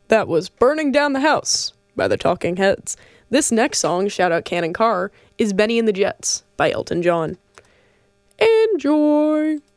That was Burning Down the House by the Talking Heads. This next song, shout out Cannon Carr, is Benny and the Jets by Elton John. Enjoy!